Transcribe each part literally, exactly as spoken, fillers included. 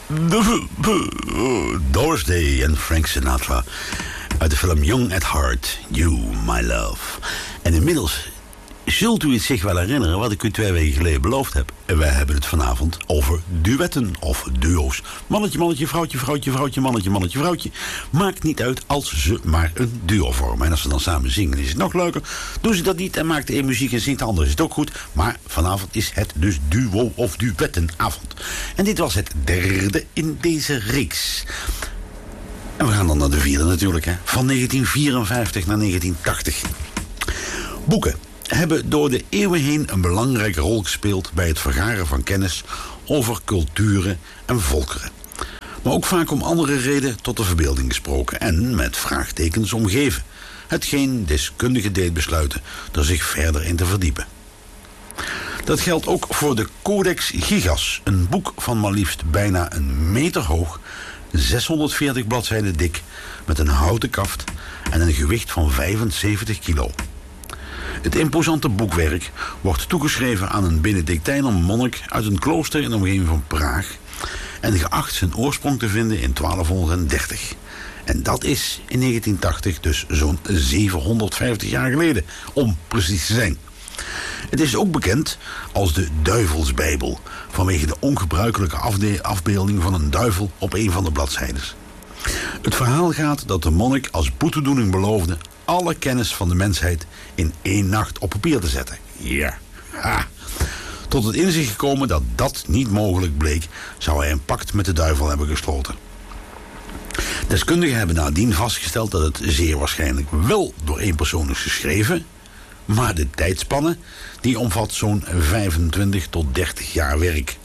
Doris Day en Frank Sinatra uit de film Young at Heart, You, My Love. En inmiddels zult u het zich wel herinneren wat ik u twee weken geleden beloofd heb. En wij hebben het vanavond over duetten of duo's. Mannetje, mannetje, vrouwtje, vrouwtje, vrouwtje, mannetje, mannetje, vrouwtje. Maakt niet uit als ze maar een duo vormen. En als ze dan samen zingen is het nog leuker. Doen ze dat niet en maakt de een muziek en zingt de ander is het ook goed. Maar vanavond is het dus duo of duettenavond. En dit was het derde in deze reeks. En we gaan dan naar de vierde natuurlijk, hè. Van negentien vierenvijftig naar negentien tachtig. Boeken hebben door de eeuwen heen een belangrijke rol gespeeld bij het vergaren van kennis over culturen en volkeren. Maar ook vaak om andere redenen tot de verbeelding gesproken en met vraagtekens omgeven. Hetgeen deskundigen deed besluiten er zich verder in te verdiepen. Dat geldt ook voor de Codex Gigas, een boek van maar liefst bijna een meter hoog, zeshonderdveertig bladzijden dik, met een houten kaft en een gewicht van vijfenzeventig kilo. Het imposante boekwerk wordt toegeschreven aan een Benedictijner monnik uit een klooster in de omgeving van Praag en geacht zijn oorsprong te vinden in twaalfhonderddertig. En dat is in negentien tachtig dus zo'n zevenhonderdvijftig jaar geleden, om precies te zijn. Het is ook bekend als de Duivelsbijbel, vanwege de ongebruikelijke afde- afbeelding van een duivel op een van de bladzijden. Het verhaal gaat dat de monnik als boetedoening beloofde alle kennis van de mensheid in één nacht op papier te zetten. Ja, ha. Tot het inzicht gekomen dat dat niet mogelijk bleek, zou hij een pact met de duivel hebben gesloten. Deskundigen hebben nadien vastgesteld dat het zeer waarschijnlijk wel door één persoon is geschreven, maar de tijdspanne die omvat zo'n vijfentwintig tot dertig jaar werk.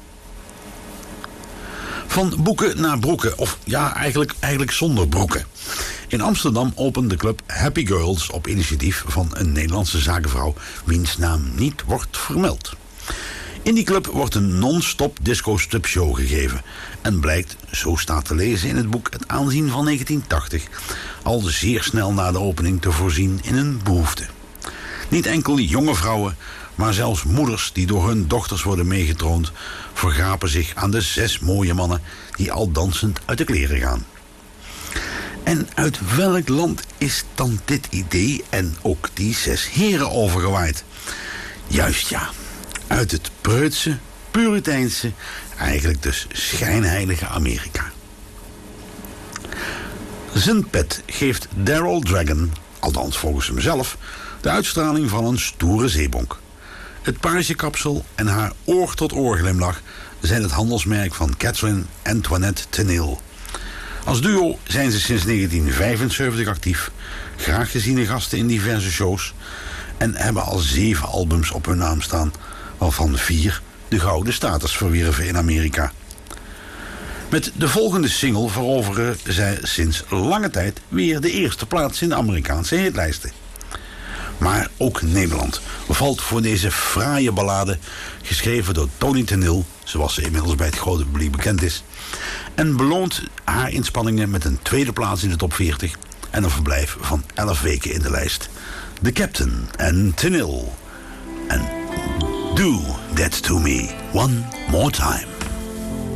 Van boeken naar broeken, of ja, eigenlijk, eigenlijk zonder broeken. In Amsterdam opent de club Happy Girls op initiatief van een Nederlandse zakenvrouw wiens naam niet wordt vermeld. In die club wordt een non-stop disco-stripshow gegeven en blijkt, zo staat te lezen in het boek Het aanzien van negentien tachtig, al zeer snel na de opening te voorzien in een behoefte. Niet enkel jonge vrouwen, maar zelfs moeders die door hun dochters worden meegetroond, vergapen zich aan de zes mooie mannen die al dansend uit de kleren gaan. En uit welk land is dan dit idee en ook die zes heren overgewaaid? Juist ja, uit het preutse, puriteinse, eigenlijk dus schijnheilige Amerika. Zijn pet geeft Daryl Dragon, althans volgens hemzelf, de uitstraling van een stoere zeebonk. Het pagekapsel en haar oor-tot-oor glimlach zijn het handelsmerk van Catherine Antoinette Tenniel. Als duo zijn ze sinds negentien vijfenzeventig actief, graag geziene gasten in diverse shows en hebben al zeven albums op hun naam staan, waarvan vier de gouden status verwierven in Amerika. Met de volgende single veroveren zij sinds lange tijd weer de eerste plaats in de Amerikaanse hitlijsten. Maar ook Nederland valt voor deze fraaie ballade, geschreven door Tony Tenniel, zoals ze inmiddels bij het grote publiek bekend is, en beloont haar inspanningen met een tweede plaats in de top veertig en een verblijf van elf weken in de lijst. The Captain en Tenniel. En Do That To Me One More Time.